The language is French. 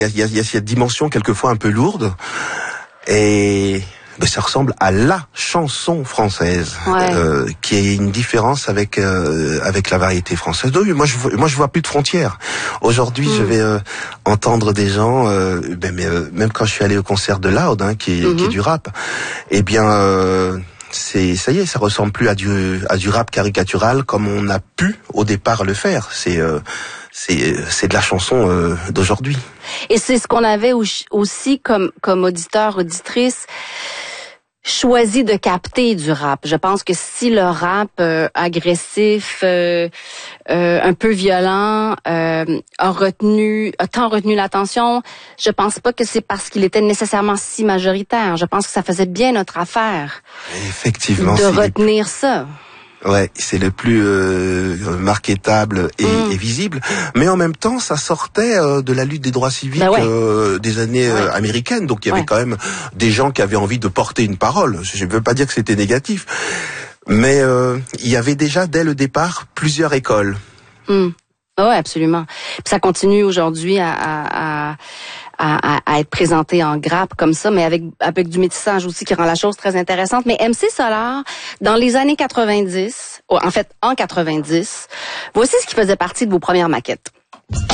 Il y a cette dimension quelquefois un peu lourde et ça ressemble à la chanson française, qui est une différence avec la variété française. Donc, moi je vois plus de frontières. Aujourd'hui, je vais entendre des gens, même quand je suis allé au concert de Loud, qui est du rap, eh bien ça y est, ça ressemble plus à du rap caricatural comme on a pu au départ le faire. C'est de la chanson d'aujourd'hui. Et c'est ce qu'on avait aussi comme auditeur, auditrice, choisi de capter du rap. Je pense que si le rap agressif, un peu violent, a tant retenu l'attention, je pense pas que c'est parce qu'il était nécessairement si majoritaire. Je pense que ça faisait bien notre affaire. Effectivement. De retenir ça. Ouais, c'est le plus marketable et visible, mais en même temps, ça sortait de la lutte des droits civiques des années américaines. Donc il y avait quand même des gens qui avaient envie de porter une parole. Je ne veux pas dire que c'était négatif, mais il y avait déjà dès le départ plusieurs écoles. Oui, absolument. Puis ça continue aujourd'hui à être présenté en grappe comme ça, mais avec du métissage aussi qui rend la chose très intéressante. Mais MC Solar, dans les années 90, en 90, voici ce qui faisait partie de vos premières maquettes.